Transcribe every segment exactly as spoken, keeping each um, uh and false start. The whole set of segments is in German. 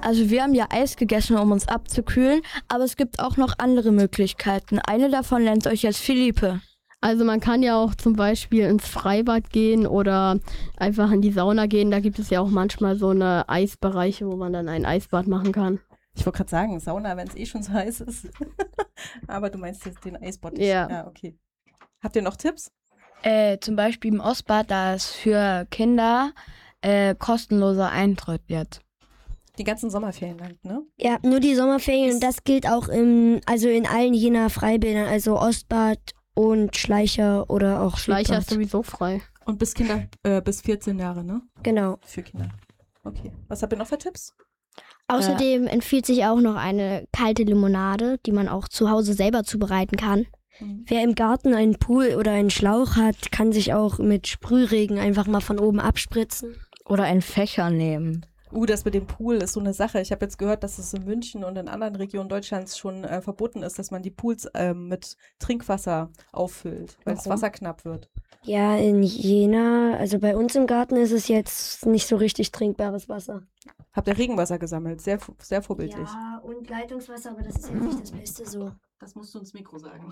Also wir haben ja Eis gegessen, um uns abzukühlen, aber es gibt auch noch andere Möglichkeiten. Eine davon nennt euch jetzt Philippe. Also man kann ja auch zum Beispiel ins Freibad gehen oder einfach in die Sauna gehen. Da gibt es ja auch manchmal so eine Eisbereiche, wo man dann ein Eisbad machen kann. Ich wollte gerade sagen, Sauna, wenn es eh schon so heiß ist. Aber du meinst jetzt den Eisbad. Ja. Ja, okay. Habt ihr noch Tipps? Äh, zum Beispiel im Ostbad, da es für Kinder äh, kostenloser Eintritt jetzt. Die ganzen Sommerferien lang, ne? Ja, nur die Sommerferien. Und das gilt auch im, also in allen Jena Freibädern, also Ostbad und Schleicher oder auch Schleicher ist Südbad. sowieso frei. Und bis Kinder, äh, bis vierzehn Jahre, ne? Genau. Für Kinder. Okay. Was habt ihr noch für Tipps? Außerdem empfiehlt sich auch noch eine kalte Limonade, die man auch zu Hause selber zubereiten kann. Mhm. Wer im Garten einen Pool oder einen Schlauch hat, kann sich auch mit Sprühregen einfach mal von oben abspritzen. Oder einen Fächer nehmen. Uh, das mit dem Pool ist so eine Sache. Ich habe jetzt gehört, dass es in München und in anderen Regionen Deutschlands schon äh, verboten ist, dass man die Pools ähm, mit Trinkwasser auffüllt, weil das Warum? Wasser knapp wird. Ja, in Jena, also bei uns im Garten ist es jetzt nicht so richtig trinkbares Wasser. Habt ihr Regenwasser gesammelt? Sehr, sehr vorbildlich. Ja, und Leitungswasser, aber das ist jetzt nicht das Beste so. Das musst du ins Mikro sagen.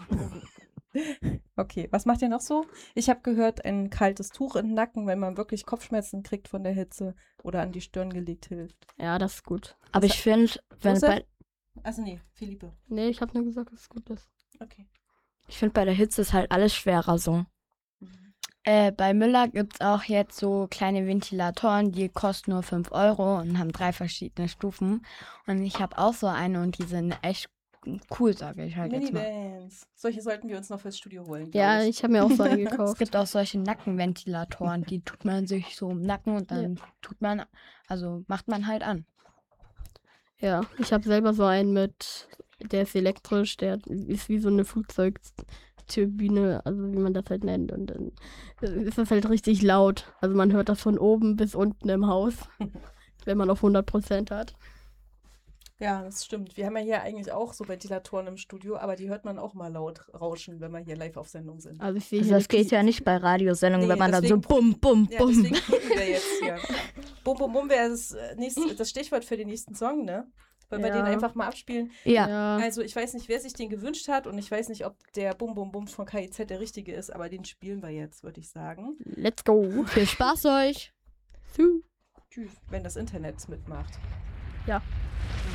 Okay, was macht ihr noch so? Ich habe gehört, ein kaltes Tuch in den Nacken, wenn man wirklich Kopfschmerzen kriegt von der Hitze oder an die Stirn gelegt hilft. Ja, das ist gut. Aber ich finde, wenn Josef? bei, Also nee, Philippe. Nee, ich habe nur gesagt, dass es gut ist. Okay. ich finde bei der Hitze ist halt alles schwerer so. Äh, bei Müller gibt es auch jetzt so kleine Ventilatoren, die kosten nur fünf Euro und haben drei verschiedene Stufen. Und ich habe auch so eine und die sind echt cool, sage ich halt jetzt mal. Minivans. Solche sollten wir uns noch fürs Studio holen. glaub Ja, ich. ich habe mir auch so einen Es gekauft. gibt auch solche Nackenventilatoren, die tut man sich so im Nacken und dann tut man, also macht man halt an. Ja, ich habe selber so einen mit, der ist elektrisch, der ist wie so eine Flugzeugturbine, also wie man das halt nennt. Und dann ist das halt richtig laut. Also man hört das von oben bis unten im Haus, wenn man auf hundert Prozent hat. Ja, das stimmt. Wir haben ja hier eigentlich auch so Ventilatoren im Studio, aber die hört man auch mal laut rauschen, wenn wir hier live auf Sendung sind. Also ich sehe Also hier das geht ja nicht bei Radiosendungen, Nee, wenn man dann so deswegen- bum, bum, Ja, bum. deswegen piepen wir jetzt hier. Bum, bum, bum wäre das, äh, nächste- das Stichwort für den nächsten Song, ne? Wollen wir Ja. den einfach mal abspielen? Ja. Ja, Also ich weiß nicht, wer sich den gewünscht hat und ich weiß nicht, ob der Bum Bum Bum von K I Z der richtige ist, aber den spielen wir jetzt, würde ich sagen. let's go. Viel Spaß euch. Su. Tschüss, wenn das Internet mitmacht. Ja.